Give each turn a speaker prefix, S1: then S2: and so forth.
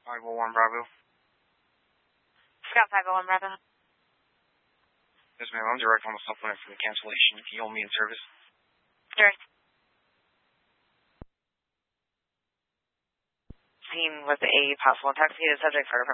S1: 501 Bravo.
S2: Scott 501 Bravo.
S1: Yes, ma'am. I'm direct on the supplement for the cancellation. Can you hold me in service?
S2: Direct. Scene with a possible intoxicated subject for